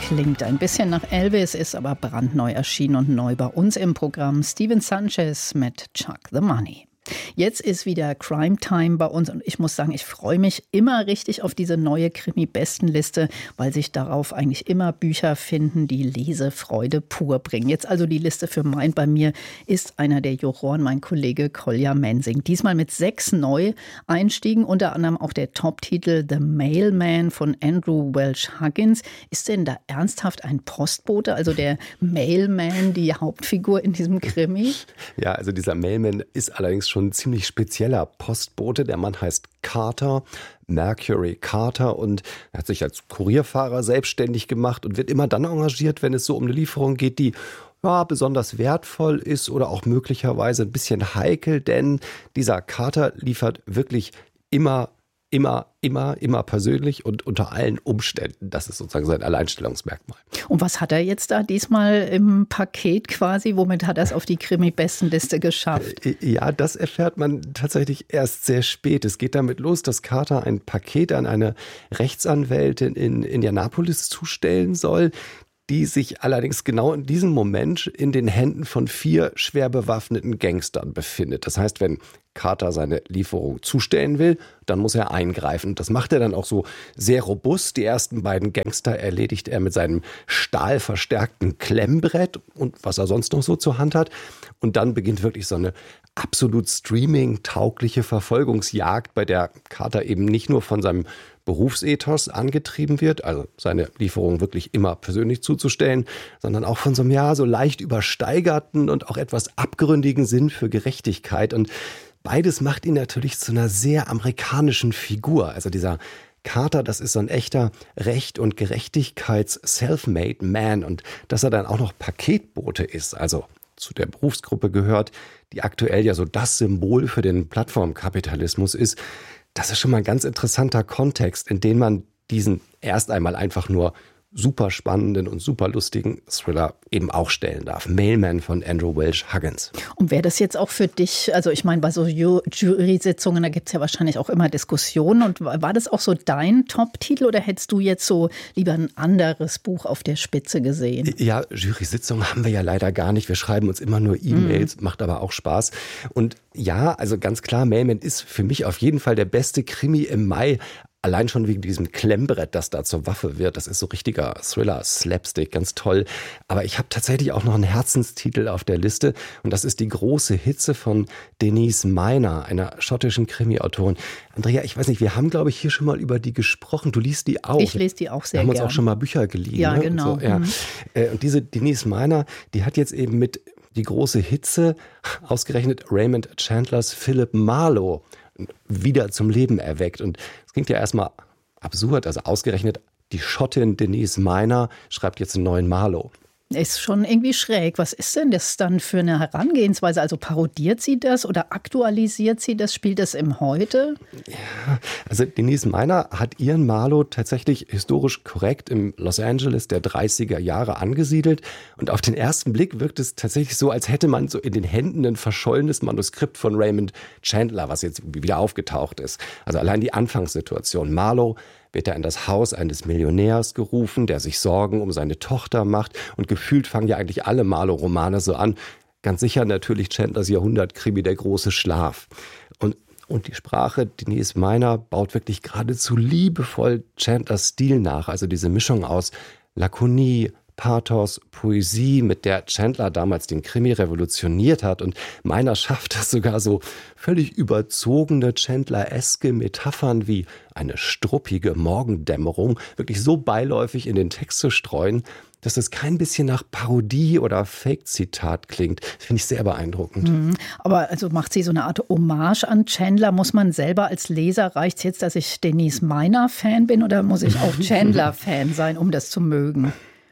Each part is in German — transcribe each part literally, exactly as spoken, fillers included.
Klingt ein bisschen nach Elvis, ist aber brandneu erschienen und neu bei uns im Programm. Steven Sanchez mit Chuck the Money. Jetzt ist wieder Crime Time bei uns und ich muss sagen, ich freue mich immer richtig auf diese neue Krimi-Bestenliste, weil sich darauf eigentlich immer Bücher finden, die Lesefreude pur bringen. Jetzt also die Liste für mein bei mir ist einer der Juroren, mein Kollege Kolja Mensing. Diesmal mit sechs Neueinstiegen, unter anderem auch der Top-Titel The Mailman von Andrew Welch Huggins. Ist denn da ernsthaft ein Postbote, also der Mailman, die Hauptfigur in diesem Krimi? Ja, also dieser Mailman ist allerdings schon schon ein ziemlich spezieller Postbote. Der Mann heißt Carter, Mercury Carter, und er hat sich als Kurierfahrer selbstständig gemacht und wird immer dann engagiert, wenn es so um eine Lieferung geht, die ja, besonders wertvoll ist oder auch möglicherweise ein bisschen heikel, denn dieser Carter liefert wirklich immer Immer, immer, immer persönlich und unter allen Umständen. Das ist sozusagen sein Alleinstellungsmerkmal. Und was hat er jetzt da diesmal im Paket quasi? Womit hat er es auf die Krimi-Bestenliste geschafft? Ja, das erfährt man tatsächlich erst sehr spät. Es geht damit los, dass Carter ein Paket an eine Rechtsanwältin in Indianapolis zustellen soll, die sich allerdings genau in diesem Moment in den Händen von vier schwer bewaffneten Gangstern befindet. Das heißt, wenn Carter seine Lieferung zustellen will, dann muss er eingreifen. Das macht er dann auch so sehr robust. Die ersten beiden Gangster erledigt er mit seinem stahlverstärkten Klemmbrett und was er sonst noch so zur Hand hat. Und dann beginnt wirklich so eine absolut streaming-taugliche Verfolgungsjagd, bei der Carter eben nicht nur von seinem Berufsethos angetrieben wird, also seine Lieferung wirklich immer persönlich zuzustellen, sondern auch von so einem ja so leicht übersteigerten und auch etwas abgründigen Sinn für Gerechtigkeit. Und beides macht ihn natürlich zu einer sehr amerikanischen Figur. Also dieser Carter, das ist so ein echter Recht- und Gerechtigkeits-Self-Made Man. Und dass er dann auch noch Paketbote ist, also zu der Berufsgruppe gehört, die aktuell ja so das Symbol für den Plattformkapitalismus ist, das ist schon mal ein ganz interessanter Kontext, in den man diesen erst einmal einfach nur super spannenden und super lustigen Thriller eben auch stellen darf. Mailman von Andrew Welch Huggins. Und wäre das jetzt auch für dich, also ich meine, bei so Ju- Jury-Sitzungen, da gibt es ja wahrscheinlich auch immer Diskussionen. Und war das auch so dein Top-Titel oder hättest du jetzt so lieber ein anderes Buch auf der Spitze gesehen? Ja, Jury-Sitzungen haben wir ja leider gar nicht. Wir schreiben uns immer nur E-Mails, mhm. macht aber auch Spaß. Und ja, also ganz klar, Mailman ist für mich auf jeden Fall der beste Krimi im Mai. Allein schon wegen diesem Klemmbrett, das da zur Waffe wird. Das ist so richtiger Thriller, Slapstick, ganz toll. Aber ich habe tatsächlich auch noch einen Herzenstitel auf der Liste. Und das ist Die große Hitze von Denise Miner, einer schottischen Krimi-Autorin. Andrea, ich weiß nicht, wir haben, glaube ich, hier schon mal über die gesprochen. Du liest die auch. Ich lese die auch sehr gerne. Wir haben uns auch schon mal Bücher geliehen. Ja, ne? genau. Und, so, ja. Mhm. Und diese Denise Miner, die hat jetzt eben mit Die große Hitze ausgerechnet Raymond Chandlers Philip Marlowe wieder zum Leben erweckt. Und es klingt ja erstmal absurd, also ausgerechnet die Schottin Denise Miner schreibt jetzt einen neuen Marlowe. Ist schon irgendwie schräg. Was ist denn das dann für eine Herangehensweise? Also parodiert sie das oder aktualisiert sie das? Spielt das im Heute? Ja, also Denise Miner hat ihren Marlowe tatsächlich historisch korrekt im Los Angeles der dreißiger Jahre angesiedelt. Und auf den ersten Blick wirkt es tatsächlich so, als hätte man so in den Händen ein verschollenes Manuskript von Raymond Chandler, was jetzt wieder aufgetaucht ist. Also allein die Anfangssituation. Marlowe wird er in das Haus eines Millionärs gerufen, der sich Sorgen um seine Tochter macht. Und gefühlt fangen ja eigentlich alle Marlowe-Romane so an. Ganz sicher natürlich Chandlers Jahrhundertkrimi Der große Schlaf. Und, und die Sprache, Denise Miner baut wirklich geradezu liebevoll Chandlers Stil nach. Also diese Mischung aus Lakonie, Pathos, Poesie, mit der Chandler damals den Krimi revolutioniert hat. Und Miner schafft es sogar so völlig überzogene Chandler-eske Metaphern wie eine struppige Morgendämmerung wirklich so beiläufig in den Text zu streuen, dass es kein bisschen nach Parodie oder Fake-Zitat klingt. Das finde ich sehr beeindruckend. Mhm. Aber also macht sie so eine Art Hommage an Chandler? Muss man selber als Leser, reicht es jetzt, dass ich Denise Miner-Fan bin oder muss ich auch Chandler-Fan sein, um das zu mögen?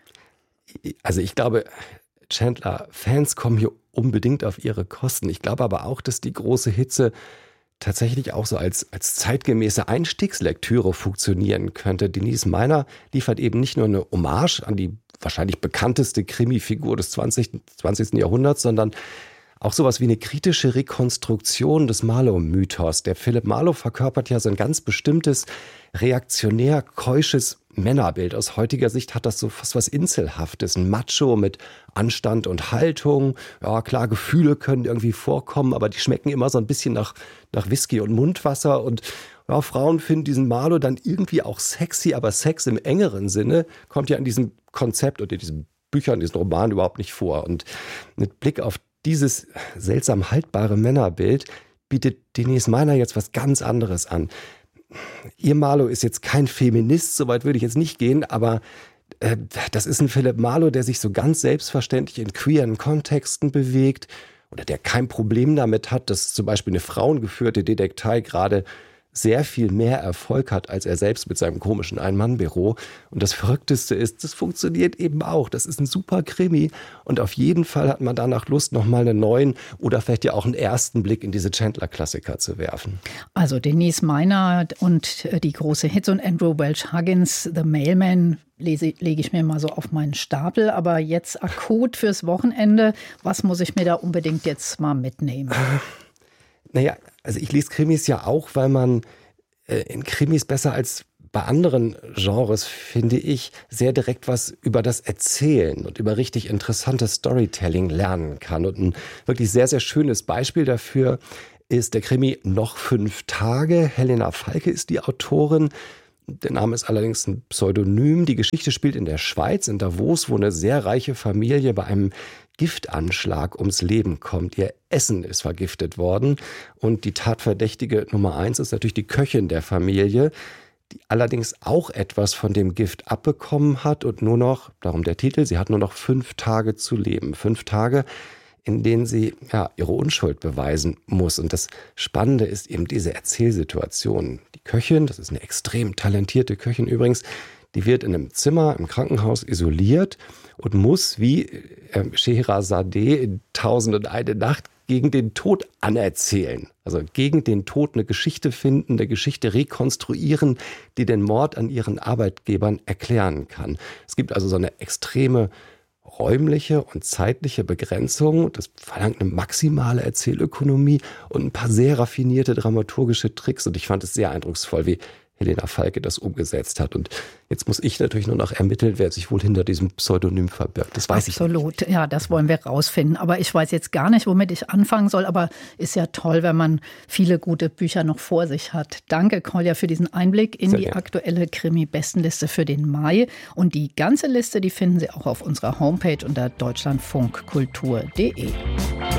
Also ich glaube, Chandler-Fans kommen hier unbedingt auf ihre Kosten. Ich glaube aber auch, dass die große Hitze tatsächlich auch so als, als zeitgemäße Einstiegslektüre funktionieren könnte. Denise Miner liefert eben nicht nur eine Hommage an die wahrscheinlich bekannteste Krimifigur des zwanzigsten. Jahrhunderts, sondern auch sowas wie eine kritische Rekonstruktion des Marlowe-Mythos. Der Philip Marlowe verkörpert ja so ein ganz bestimmtes, reaktionär keusches Männerbild. Aus heutiger Sicht hat das so fast was Inselhaftes. Ein Macho mit Anstand und Haltung. Ja, klar, Gefühle können irgendwie vorkommen, aber die schmecken immer so ein bisschen nach, nach Whisky und Mundwasser. Und ja, Frauen finden diesen Marlowe dann irgendwie auch sexy, aber Sex im engeren Sinne kommt ja in diesem Konzept und in diesen Büchern, in diesen Romanen überhaupt nicht vor. Und mit Blick auf dieses seltsam haltbare Männerbild bietet Denise Meiner jetzt was ganz anderes an. Ihr Marlowe ist jetzt kein Feminist, soweit würde ich jetzt nicht gehen, aber äh, das ist ein Philipp Marlowe, der sich so ganz selbstverständlich in queeren Kontexten bewegt oder der kein Problem damit hat, dass zum Beispiel eine frauengeführte Detektei gerade sehr viel mehr Erfolg hat als er selbst mit seinem komischen Ein-Mann-Büro. Und das Verrückteste ist, das funktioniert eben auch. Das ist ein super Krimi und auf jeden Fall hat man danach Lust, nochmal einen neuen oder vielleicht ja auch einen ersten Blick in diese Chandler-Klassiker zu werfen. Also Denise Meiner und die große Hits und Andrew Welch-Huggins, The Mailman, lese, lege ich mir mal so auf meinen Stapel. Aber jetzt akut fürs Wochenende, was muss ich mir da unbedingt jetzt mal mitnehmen? Naja, also ich lese Krimis ja auch, weil man äh, in Krimis besser als bei anderen Genres, finde ich, sehr direkt was über das Erzählen und über richtig interessantes Storytelling lernen kann. Und ein wirklich sehr, sehr schönes Beispiel dafür ist der Krimi Noch fünf Tage. Helena Falke ist die Autorin. Der Name ist allerdings ein Pseudonym. Die Geschichte spielt in der Schweiz, in Davos, wo eine sehr reiche Familie bei einem Giftanschlag ums Leben kommt. Ihr Essen ist vergiftet worden und die Tatverdächtige Nummer eins ist natürlich die Köchin der Familie, die allerdings auch etwas von dem Gift abbekommen hat und nur noch, darum der Titel, sie hat nur noch fünf Tage zu leben. Fünf Tage, in denen sie ja, ihre Unschuld beweisen muss. Und das Spannende ist eben diese Erzählsituation. Die Köchin, das ist eine extrem talentierte Köchin übrigens, die wird in einem Zimmer im Krankenhaus isoliert und muss wie äh, Scheherazade in Tausend und eine Nacht gegen den Tod anerzählen. Also gegen den Tod eine Geschichte finden, eine Geschichte rekonstruieren, die den Mord an ihren Arbeitgebern erklären kann. Es gibt also so eine extreme räumliche und zeitliche Begrenzung. Das verlangt eine maximale Erzählökonomie und ein paar sehr raffinierte dramaturgische Tricks. Und ich fand es sehr eindrucksvoll, wie Helena Falke das umgesetzt hat. Und jetzt muss ich natürlich nur noch ermitteln, wer sich wohl hinter diesem Pseudonym verbirgt. Das weiß Absolut. ich nicht. Ja, das wollen wir rausfinden. Aber ich weiß jetzt gar nicht, womit ich anfangen soll. Aber ist ja toll, wenn man viele gute Bücher noch vor sich hat. Danke, Kolja, für diesen Einblick in Sehr die gern. aktuelle Krimi-Bestenliste für den Mai. Und die ganze Liste, die finden Sie auch auf unserer Homepage unter deutschlandfunkkultur punkt de.